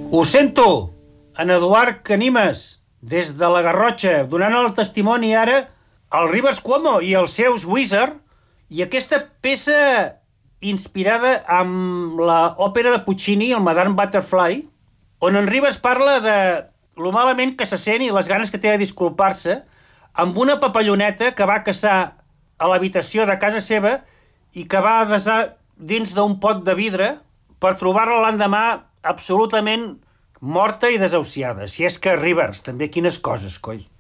Ho sento, en Eduard Canimes, des de la Garrotxa, donant el testimoni ara al Rivers Cuomo i els seus Wizard, i aquesta peça inspirada amb l'òpera de Puccini, el Madame Butterfly, on en Rivers parla de lo malament que se sent i les ganes que té de disculpar-se amb una papalloneta que va caçar a l'habitació de casa seva i que va desar dins d'un pot de vidre per trobar-la l'endemà absolutament morta i desahuciada. Si és que Rivers, també quines coses, coi.